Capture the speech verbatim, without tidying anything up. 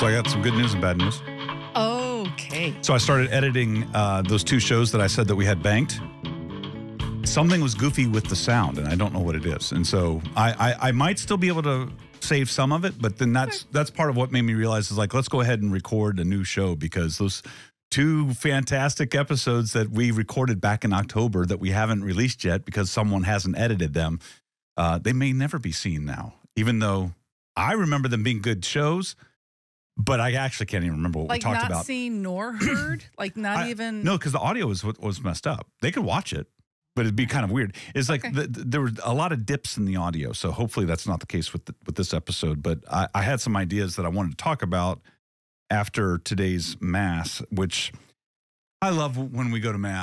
So I got some good news and bad news. Okay. So I started editing uh, those two shows that I said that we had banked. Something was goofy with the sound, and I don't know what it is. And so I, I, I might still be able to save some of it, but then that's that's part of what made me realize is like, let's go ahead and record a new show, because those two fantastic episodes that we recorded back in October that we haven't released yet because someone hasn't edited them, uh, they may never be seen now, even though I remember them being good shows. But I actually can't even remember what like we talked not about. seen nor heard? Like not I, even... No, because the audio was what was messed up. They could watch it, but it'd be kind of weird. It's like Okay. the, the, there were a lot of dips in the audio, so hopefully that's not the case with the, with this episode. But I, I had some ideas that I wanted to talk about after today's Mass, which I love when we go to Mass.